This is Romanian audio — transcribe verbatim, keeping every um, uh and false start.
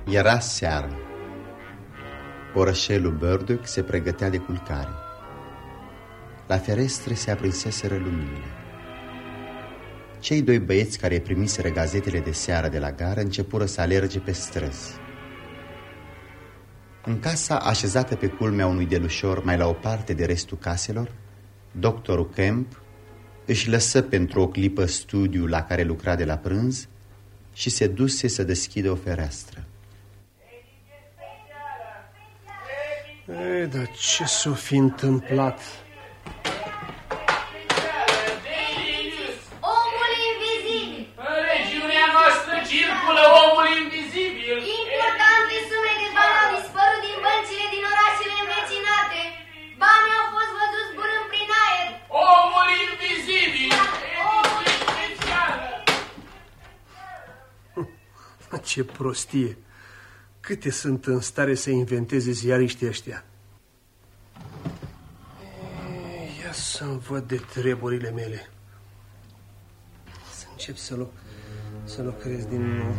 Era seară. Orășelul Burdock se pregătea de culcare. La ferestre se aprinseseră luminile. Cei doi băieți care primiseră gazetele de seară de la gară începură să alerge pe străzi. În casa așezată pe culmea unui delușor mai la o parte de restul caselor, doctorul Kemp își lăsă pentru o clipă studiul la care lucra de la prânz și se duse să deschidă o fereastră. Ei, dar ce s-o fi întâmplat? Omul invizibil! În regiunea noastră circulă omul invizibil! Importante sume de bani au dispărut din băncile din orașele învecinate. Banii au fost văzuți zburând prin aer. Omul invizibil! Omul invizibil! Ce prostie! Câte sunt în stare să inventeze ziariștii ăștia? Ia să-mi văd de treburile mele. Să încep să, lu să lucrez din nou.